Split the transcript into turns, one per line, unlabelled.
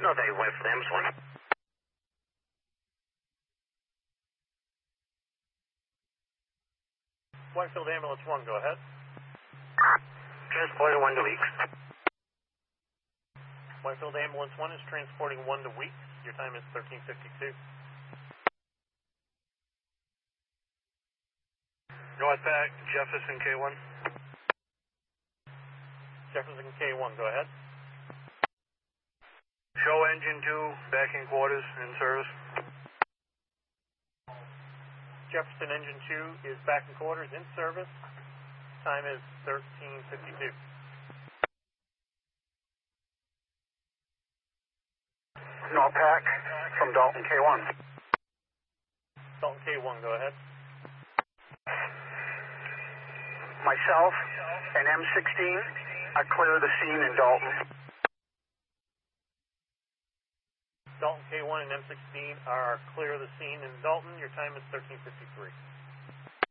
No, they went for the EMS one.
Whitefield Ambulance 1, go ahead.
Transporting 1 to Weeks.
Whitefield Ambulance 1 is transporting 1 to Weeks. Your time is 13:52.
North Pack, Jefferson K1.
Jefferson K1, go ahead.
Show engine 2, back in quarters, in service.
Jefferson Engine 2 is back in quarters, in service. Time is 13:52.
North Pack from Dalton K1.
Dalton K1, go ahead.
Myself and M16 are clear of the scene in Dalton.
Dalton K1 and M16 are clear of the scene in Dalton. Your time is 13:53.